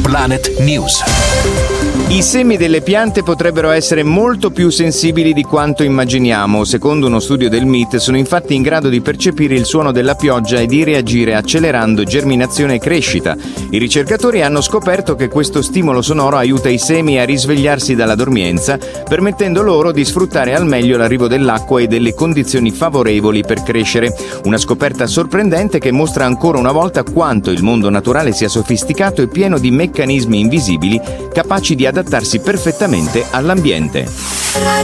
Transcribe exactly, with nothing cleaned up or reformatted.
Planet News. I semi delle piante potrebbero essere molto più sensibili di quanto immaginiamo. Secondo uno studio del M I T, sono infatti in grado di percepire il suono della pioggia e di reagire accelerando germinazione e crescita. I ricercatori hanno scoperto che questo stimolo sonoro aiuta i semi a risvegliarsi dalla dormienza, permettendo loro di sfruttare al meglio l'arrivo dell'acqua e delle condizioni favorevoli per crescere. Una scoperta sorprendente che mostra ancora una volta quanto il mondo naturale sia sofisticato e pieno di meccanismi invisibili capaci di adattarsi perfettamente all'ambiente.